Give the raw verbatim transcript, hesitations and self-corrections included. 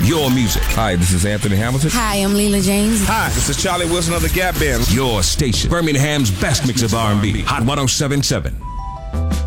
Your music. Hi, this is Anthony Hamilton. Hi, I'm Leela James. Hi, this is Charlie Wilson of the Gap Band. Your station. Birmingham's best mix of R and B. Hot one oh seven point seven.